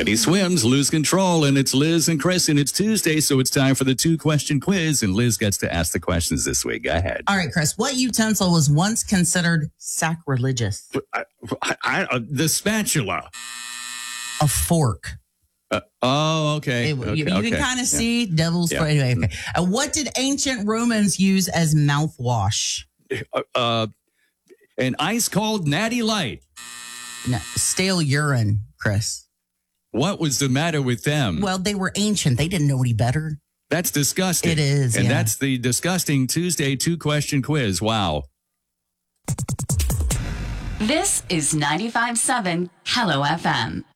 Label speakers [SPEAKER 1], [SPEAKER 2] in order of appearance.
[SPEAKER 1] Teddy swims, lose control, and it's Liz and Chris, and it's Tuesday, so it's time for the 2-question quiz, and Liz gets to ask the questions this week. Go ahead.
[SPEAKER 2] All right, Chris, what utensil was once considered sacrilegious?
[SPEAKER 1] The spatula.
[SPEAKER 2] A fork.
[SPEAKER 1] Okay.
[SPEAKER 2] You can kind of see devil's foot. Anyway, okay. What did ancient Romans use as mouthwash?
[SPEAKER 1] An ice-cold Natty Light.
[SPEAKER 2] No, stale urine, Chris.
[SPEAKER 1] What was the matter with them?
[SPEAKER 2] Well, they were ancient. They didn't know any better.
[SPEAKER 1] That's disgusting.
[SPEAKER 2] It is,
[SPEAKER 1] And that's the disgusting Tuesday 2-question quiz. Wow.
[SPEAKER 3] This is 95.7 Hello FM.